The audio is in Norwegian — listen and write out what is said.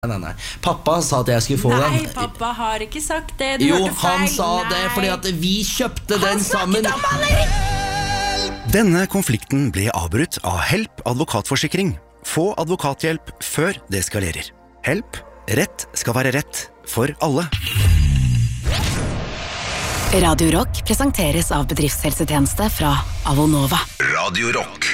Nei. Pappa sa at jeg skulle få den. Nei, pappa har ikke sagt det. Du Jo, hørte feil. han sa det fordi at vi kjøpte den sammen. Denne konflikten ble avbrutt av Help advokatforsikring. Få advokathjelp før det eskalerer. Help. Rett skal være rett for alle. Radio Rock presenteres av bedriftshelsetjeneste fra Avonova. Radio Rock.